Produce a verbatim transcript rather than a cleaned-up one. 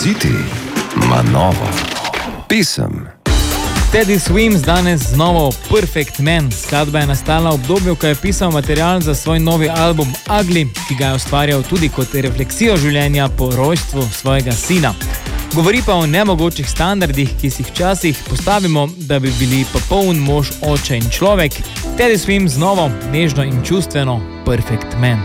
City ima novo pesem. Teddy Swims danes z novo Perfect Man. Skladba je nastala v obdobju, ko je pisal material za svoj novi album Ugly, ki ga je ustvarjal tudi kot refleksijo življenja po rojstvu svojega sina. Govori pa o nemogočih standardih, ki si jih včasih postavimo, da bi bili popoln mož, oče in človek. Teddy Swims z novo, nežno in čustveno Perfect Man.